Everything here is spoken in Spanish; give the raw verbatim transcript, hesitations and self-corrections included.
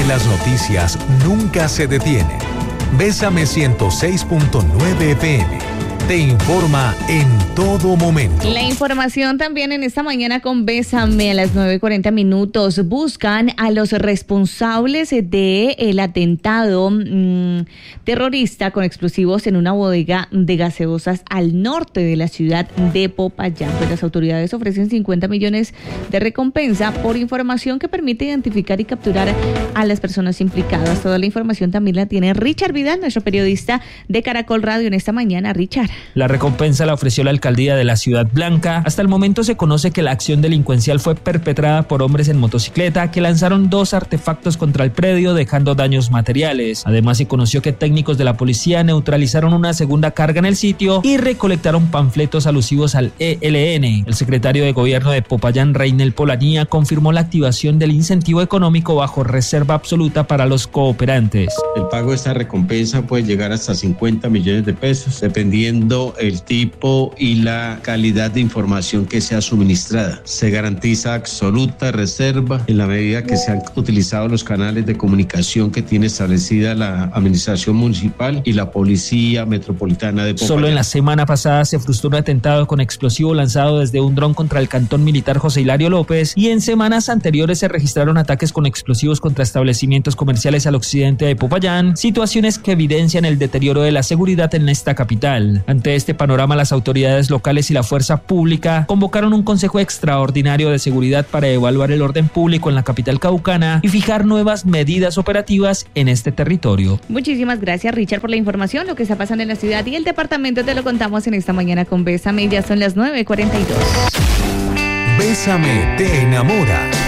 las noticias nunca se detiene. Bésame ciento seis punto nueve F M. Te informa en todo momento. La información también en esta mañana con Bésame a las nueve cuarenta minutos. Buscan a los responsables del atentado mmm, terrorista con explosivos en una bodega de gaseosas al norte de la ciudad de Popayán. Pues las autoridades ofrecen cincuenta millones de recompensa por información que permite identificar y capturar a las personas implicadas. Toda la información también la tiene Richard Vidal, nuestro periodista de Caracol Radio en esta mañana. Richard. La recompensa la ofreció la alcaldía de la Ciudad Blanca. Hasta el momento se conoce que la acción delincuencial fue perpetrada por hombres en motocicleta que lanzaron dos artefactos contra el predio dejando daños materiales. Además se conoció que técnicos de la policía neutralizaron una segunda carga en el sitio y recolectaron panfletos alusivos al E L N. El secretario de gobierno de Popayán, Reynel Polanía, confirmó la activación del incentivo económico bajo reserva absoluta para los cooperantes. El pago de esta recompensa puede llegar hasta cincuenta millones de pesos, dependiendo el tipo y la calidad de información que sea suministrada. Se garantiza absoluta reserva en la medida que se han utilizado los canales de comunicación que tiene establecida la administración municipal y la policía metropolitana de Popayán. Solo en la semana pasada se frustró un atentado con explosivo lanzado desde un dron contra el cantón militar José Hilario López, y en semanas anteriores se registraron ataques con explosivos contra establecimientos comerciales al occidente de Popayán, situaciones que evidencian el deterioro de la seguridad en esta capital. Ante este panorama, las autoridades locales y la fuerza pública convocaron un consejo extraordinario de seguridad para evaluar el orden público en la capital caucana y fijar nuevas medidas operativas en este territorio. Muchísimas gracias, Richard, por la información, lo que está pasando en la ciudad y el departamento. Te lo contamos en esta mañana con Bésame. Ya son las nueve cuarenta y dos. Bésame te enamora.